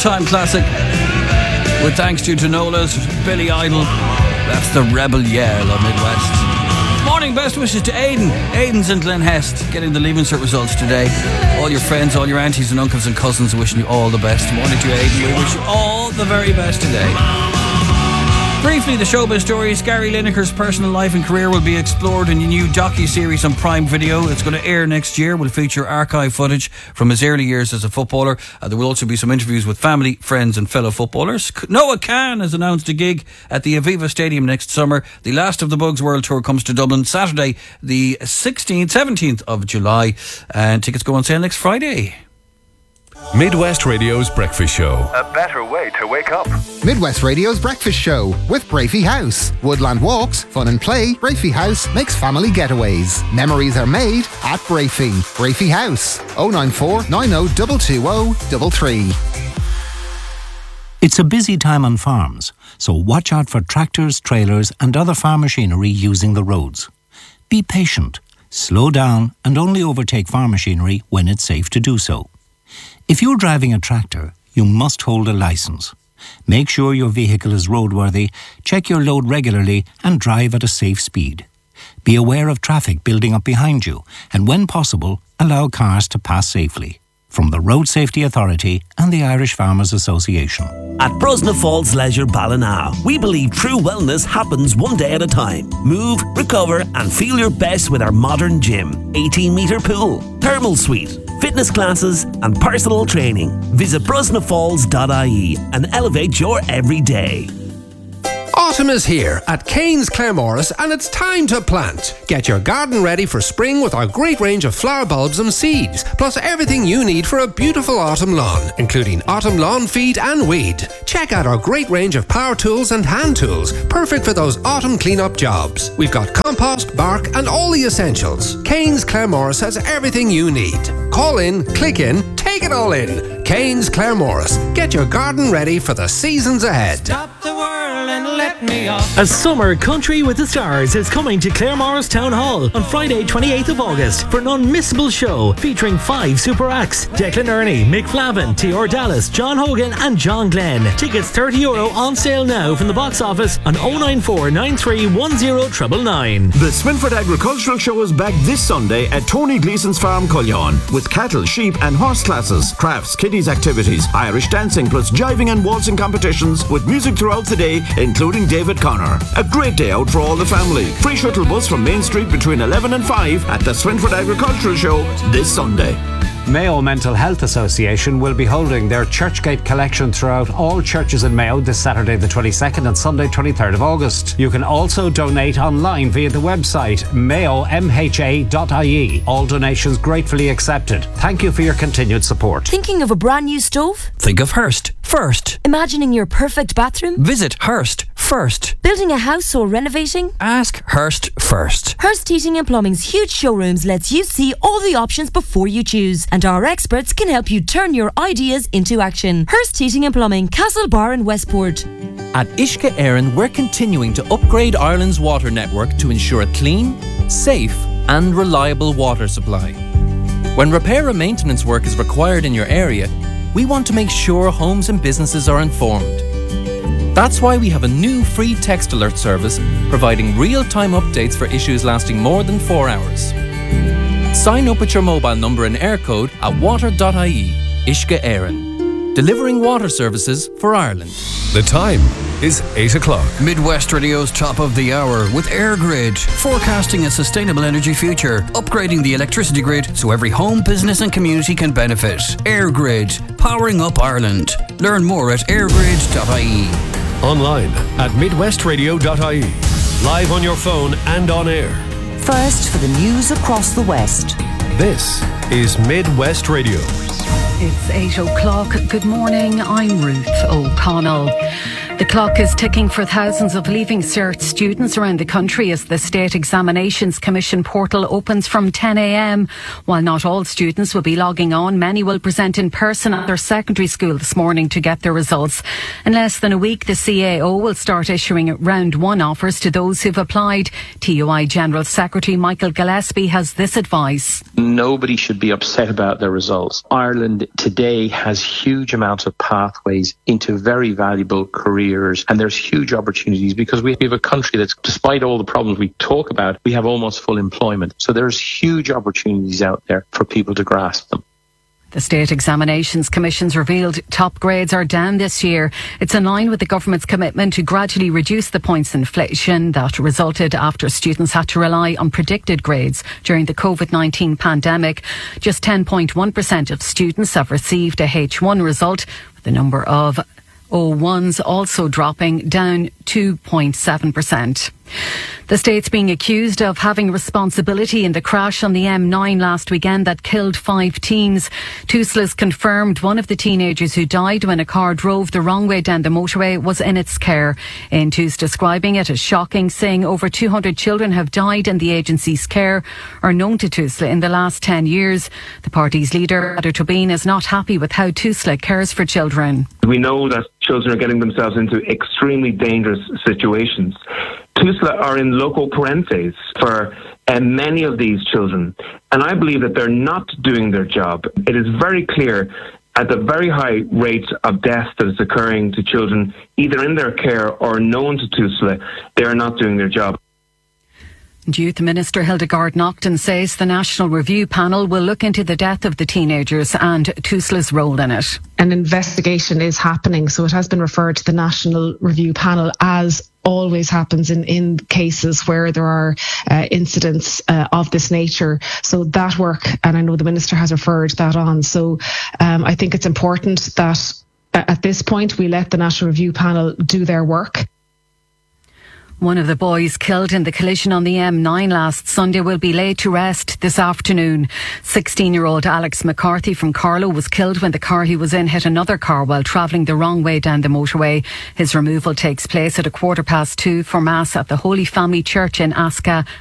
all-time classic with thanks to Nola's Billy Idol. That's the Rebel Yell of Midwest. Morning, best wishes to Aidan. Aidan's in Glenhest, getting the Leaving Cert results today. All your friends, all your aunties and uncles and cousins are wishing you all the best. Morning to you, Aidan. We wish you all the very best today. Briefly, the showbiz stories. Gary Lineker's personal life and career will be explored in a new docu-series on Prime Video. It's going to air next year. Will feature archive footage from his early years as a footballer. There will also be some interviews with family, friends and fellow footballers. Noah Khan has announced a gig at the Aviva Stadium next summer. The Last of the Bugs World Tour comes to Dublin Saturday, the 17th of July. And tickets go on sale next Friday. Midwest Radio's Breakfast Show. A better way to wake up. Midwest Radio's Breakfast Show with Brafey House. Woodland walks, fun and play. Brafey House makes family getaways. Memories are made at Brafey. Brafey House. 094 90 220 33. It's a busy time on farms, so watch out for tractors, trailers and other farm machinery using the roads. Be patient, slow down and only overtake farm machinery when it's safe to do so. If you're driving a tractor, you must hold a licence. Make sure your vehicle is roadworthy, check your load regularly and drive at a safe speed. Be aware of traffic building up behind you and when possible, allow cars to pass safely. From the Road Safety Authority and the Irish Farmers Association. At Brosna Falls Leisure Ballina, we believe true wellness happens one day at a time. Move, recover and feel your best with our modern gym, 18-metre pool, thermal suite, fitness classes and personal training. Visit brosnafalls.ie and elevate your everyday. Autumn is here at Kane's Claremorris and it's time to plant. Get your garden ready for spring with our great range of flower bulbs and seeds, plus everything you need for a beautiful autumn lawn, including autumn lawn feed and weed. Check out our great range of power tools and hand tools, perfect for those autumn clean-up jobs. We've got compost, bark and all the essentials. Kane's Claremorris has everything you need. Call in, click in, take it all in. Kane's Claremorris. Get your garden ready for the seasons ahead. Stop the world and let me off. A summer country with the stars is coming to Claremorris Town Hall on Friday 28th of August for an unmissable show featuring 5 super acts: Declan Ernie, Mick Flavin, T.R. Dallas, John Hogan and John Glenn. Tickets €30 on sale now from the box office on 094 93 10 999. The Swinford Agricultural Show is back this Sunday at Tony Gleason's Farm, Cullion, with cattle, sheep and horse classes, crafts, kiddies activities, Irish dancing plus jiving and waltzing competitions with music throughout the day, including David Connor. A great day out for all the family. Free shuttle bus from Main Street between 11 and 5 at the Swinford Agricultural Show this Sunday. Mayo Mental Health Association will be holding their Churchgate collection throughout all churches in Mayo this Saturday the 22nd and Sunday 23rd of August. You can also donate online via the website mayomha.ie. All donations gratefully accepted. Thank you for your continued support. Thinking of a brand new stove? Think of Hearst first. Imagining your perfect bathroom? Visit Hearst first. Building a house or renovating? Ask Hearst first. Hearst Heating and Plumbing's huge showrooms lets you see all the options before you choose, and our experts can help you turn your ideas into action. Hearst Heating and Plumbing, Castlebar and Westport. At Uisce Éireann, we're continuing to upgrade Ireland's water network to ensure a clean, safe and reliable water supply. When repair and maintenance work is required in your area, we want to make sure homes and businesses are informed. That's why we have a new free text alert service providing real-time updates for issues lasting more than 4 hours. Sign up with your mobile number and air code at water.ie. Uisce Éireann, delivering water services for Ireland. The time is 8 o'clock. Midwest Radio's top of the hour with AirGrid, forecasting a sustainable energy future, upgrading the electricity grid so every home, business and community can benefit. AirGrid, powering up Ireland. Learn more at airgrid.ie. Online at midwestradio.ie. Live on your phone and on air. First for the news across the West. This is Midwest Radio. It's 8 o'clock. Good morning. I'm Ruth O'Connell. The clock is ticking for thousands of Leaving Cert students students around the country as the State Examinations Commission portal opens from 10 a.m. While not all students will be logging on, many will present in person at their secondary school this morning to get their results. In less than a week, the CAO will start issuing round one offers to those who've applied. TUI General Secretary Michael Gillespie has this advice. Nobody should be upset about their results. Ireland today has huge amounts of pathways into very valuable careers, and there's huge opportunities because we have a country that's, despite all the problems we talk about, we have almost full employment. So there's huge opportunities out there for people to grasp them. The State Examinations Commission's revealed top grades are down this year. It's in line with the government's commitment to gradually reduce the points inflation that resulted after students had to rely on predicted grades during the COVID-19 pandemic. Just 10.1% of students have received a H1 result, with the number of O1s also dropping down 2.7%. The state's being accused of having responsibility in the crash on the M9 last weekend that killed 5 teens. Tuslas confirmed one of the teenagers who died when a car drove the wrong way down the motorway was in its care. Intus describing it as shocking, saying over 200 children have died in the agency's care or known to Tusla in the last 10 years. The party's leader, Peadar Tóibín, is not happy with how Tusla cares for children. We know that children are getting themselves into extremely dangerous situations. Tusla are in loco parentis for many of these children, and I believe that they're not doing their job. It is very clear at the very high rate of death that is occurring to children, either in their care or known to Tusla, they are not doing their job. Youth Minister Hildegard Naughton says the National Review Panel will look into the death of the teenagers and Tusla's role in it. An investigation is happening, so it has been referred to the National Review Panel, as always happens in cases where there are incidents of this nature. So that work, and I know the Minister has referred that on, so I think it's important that at this point we let the National Review Panel do their work. One of the boys killed in the collision on the M9 last Sunday will be laid to rest this afternoon. 16-year-old Alex McCarthy from Carlow was killed when the car he was in hit another car while travelling the wrong way down the motorway. His removal takes place at 2:15 for Mass at the Holy Family Church in Asca